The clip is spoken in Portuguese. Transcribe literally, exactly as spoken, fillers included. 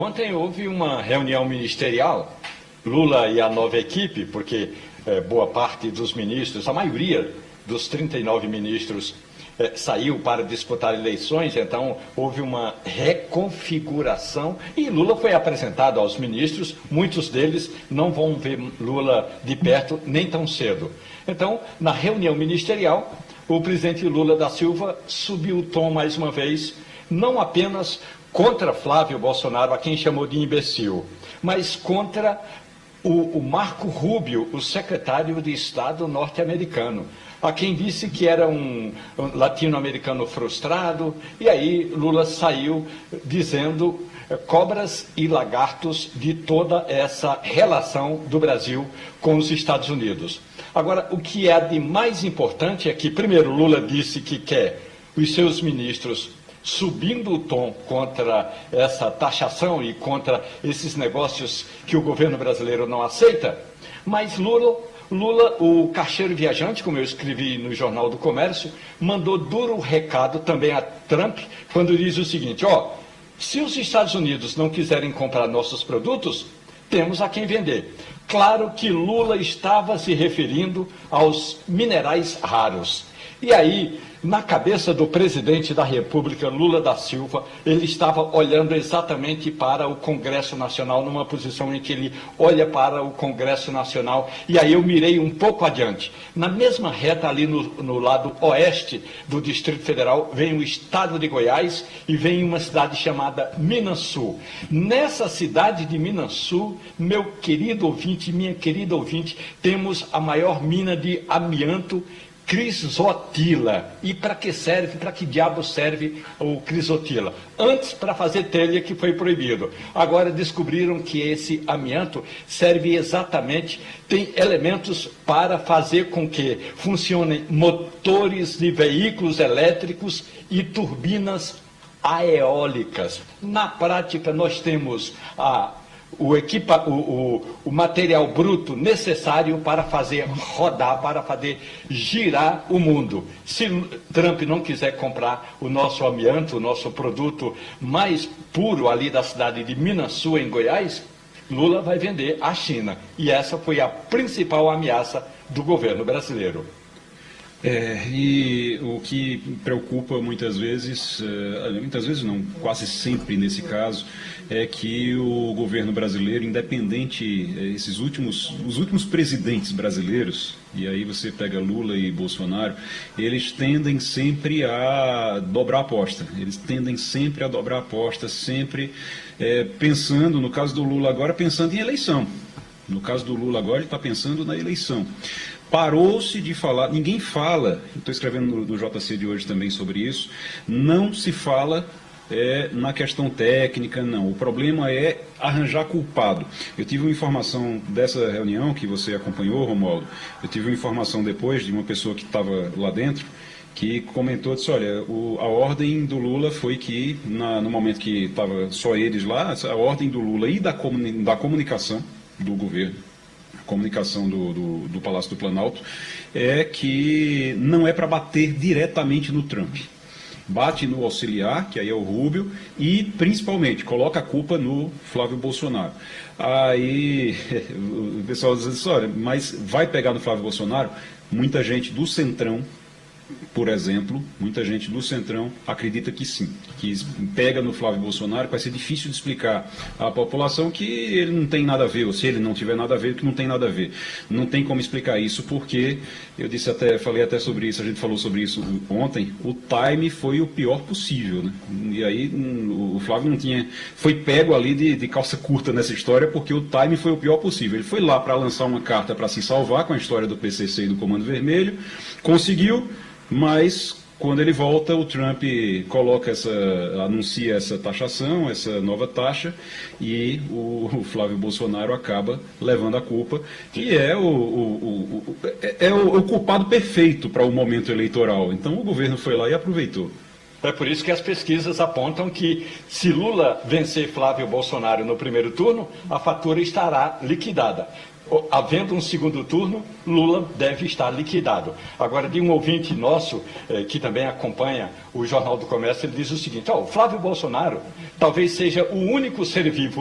Ontem houve uma reunião ministerial, Lula e a nova equipe, porque eh, boa parte dos ministros, a maioria dos trinta e nove ministros eh, saiu para disputar eleições, então houve uma reconfiguração e Lula foi apresentado aos ministros, muitos deles não vão ver Lula de perto nem tão cedo. Então, na reunião ministerial, o presidente Lula da Silva subiu o tom mais uma vez, não apenas contra Flávio Bolsonaro, a quem chamou de imbecil, mas contra o, o Marco Rubio, o secretário de Estado norte-americano, a quem disse que era um, um latino-americano frustrado, e aí Lula saiu dizendo eh, cobras e lagartos de toda essa relação do Brasil com os Estados Unidos. Agora, o que é de mais importante é que, primeiro, Lula disse que quer os seus ministros subindo o tom contra essa taxação e contra esses negócios que o governo brasileiro não aceita, mas Lula, Lula, o caixeiro viajante, como eu escrevi no Jornal do Comércio, mandou duro recado também a Trump, quando diz o seguinte, ó, se os Estados Unidos não quiserem comprar nossos produtos, temos a quem vender. Claro que Lula estava se referindo aos minerais raros. E aí, na cabeça do presidente da República, Lula da Silva, ele estava olhando exatamente para o Congresso Nacional, numa posição em que ele olha para o Congresso Nacional, e aí eu mirei um pouco adiante. Na mesma reta ali no, no lado oeste do Distrito Federal, vem o estado de Goiás e vem uma cidade chamada Minasul. Nessa cidade de Minasul, meu querido ouvinte, minha querida ouvinte, temos a maior mina de amianto, crisotila. E para que serve, para que diabo serve o crisotila? Antes para fazer telha, que foi proibido. Agora descobriram que esse amianto serve exatamente, tem elementos para fazer com que funcionem motores de veículos elétricos e turbinas eólicas. Na prática, nós temos a O, equipa, o, o, o material bruto necessário para fazer rodar, para fazer girar o mundo. Se Trump não quiser comprar o nosso amianto, o nosso produto mais puro ali da cidade de Minasul, em Goiás, Lula vai vender à China. E essa foi a principal ameaça do governo brasileiro. É, e o que preocupa muitas vezes, muitas vezes não, quase sempre nesse caso, é que o governo brasileiro, independente, esses últimos, os últimos presidentes brasileiros, e aí você pega Lula e Bolsonaro, eles tendem sempre a dobrar a aposta, eles tendem sempre a dobrar a aposta, sempre é, pensando, no caso do Lula agora, pensando em eleição. No caso do Lula agora, ele está pensando na eleição. Parou-se de falar, ninguém fala, estou escrevendo no, no J C de hoje também sobre isso, não se fala é, na questão técnica, não. O problema é arranjar culpado. Eu tive uma informação dessa reunião que você acompanhou, Romualdo, eu tive uma informação depois de uma pessoa que estava lá dentro, que comentou, disse, olha, o, a ordem do Lula foi que, na, no momento que estava só eles lá, a ordem do Lula e da, comuni, da comunicação do governo, comunicação do, do, do Palácio do Planalto, é que não é para bater diretamente no Trump. Bate no auxiliar, que aí é o Rubio, e principalmente coloca a culpa no Flávio Bolsonaro. Aí o pessoal diz assim, olha, mas vai pegar no Flávio Bolsonaro? Muita gente do Centrão, por exemplo, muita gente do Centrão acredita que sim, que pega no Flávio Bolsonaro, vai ser difícil de explicar à população que ele não tem nada a ver, ou se ele não tiver nada a ver, que não tem nada a ver. Não tem como explicar isso, porque, eu disse até, falei até sobre isso, a gente falou sobre isso ontem, o time foi o pior possível, né? E aí o Flávio não tinha, foi pego ali de, de calça curta nessa história, porque o time foi o pior possível. Ele foi lá para lançar uma carta para se salvar com a história do P C C e do Comando Vermelho, conseguiu, mas quando ele volta, o Trump coloca essa, anuncia essa taxação, essa nova taxa, e o, o Flávio Bolsonaro acaba levando a culpa, que é o, o, o, é o, o culpado perfeito para o momento eleitoral. Então o governo foi lá e aproveitou. É por isso que as pesquisas apontam que, se Lula vencer Flávio Bolsonaro no primeiro turno, a fatura estará liquidada. Havendo um segundo turno, Lula deve estar liquidado. Agora, de um ouvinte nosso, eh, que também acompanha o Jornal do Comércio, ele diz o seguinte: oh, o Flávio Bolsonaro talvez seja o único ser vivo